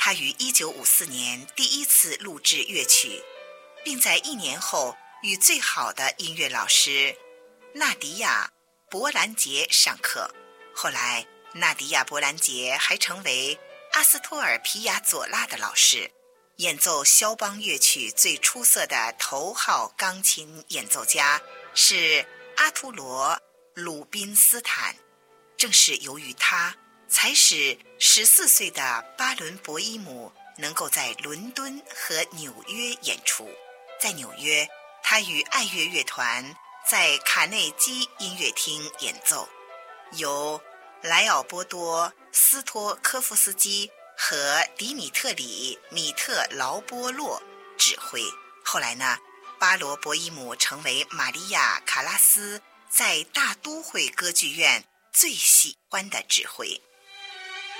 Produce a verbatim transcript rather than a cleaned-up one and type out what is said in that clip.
他于一九五四年第一次录制乐曲，并在一年后与最好的音乐老师纳迪亚·波兰杰上课。后来纳迪亚·波兰杰还成为阿斯托尔·皮亚佐拉的老师，演奏肖邦乐曲最出色的头号钢琴演奏家是阿图罗·鲁宾斯坦。正是由于他，才使十四岁的巴伦博伊姆能够在伦敦和纽约演出。在纽约，他与爱乐乐团在卡内基音乐厅演奏，由莱奥波多·斯托科夫斯基和迪米特里·米特劳波洛指挥。后来呢，巴罗博伊姆成为玛利亚·卡拉斯在大都会歌剧院最喜欢的指挥。